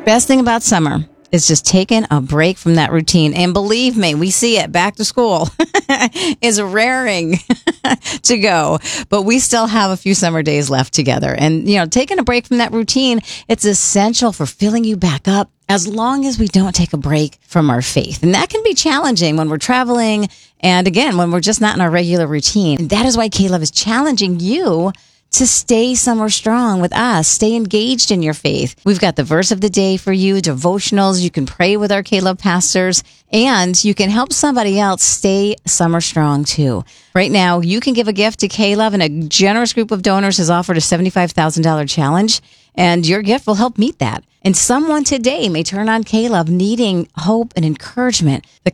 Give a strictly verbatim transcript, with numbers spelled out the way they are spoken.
Best thing about summer is just taking a break from that routine. And believe me, we see it. Back to school is raring to go. But we still have a few summer days left together. And, you know, taking a break from that routine, it's essential for filling you back up as long as we don't take a break from our faith. And that can be challenging when we're traveling. And again, when we're just not in our regular routine. And that is why K-Love is challenging you to stay somewhere strong with us. Stay engaged in your faith. We've got the verse of the day for you, devotionals. You can pray with our K-Love pastors, and you can help somebody else stay summer strong too. Right now, you can give a gift to K-Love, and a generous group of donors has offered a seventy-five thousand dollars challenge, and your gift will help meet that. And someone today may turn on K-Love needing hope and encouragement. The